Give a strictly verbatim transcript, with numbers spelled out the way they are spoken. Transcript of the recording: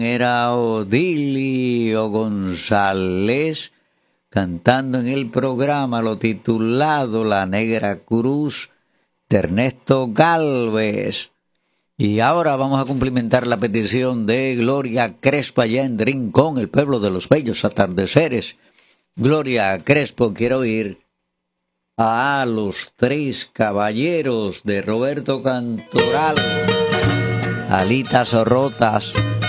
Era Odilio González cantando en el programa lo titulado La Negra Cruz de Ernesto Galvez. Y ahora vamos a cumplimentar la petición de Gloria Crespo allá en Rincón, el pueblo de los bellos atardeceres. Gloria Crespo, quiero oír a Los Tres Caballeros de Roberto Cantoral. Alitas rotas.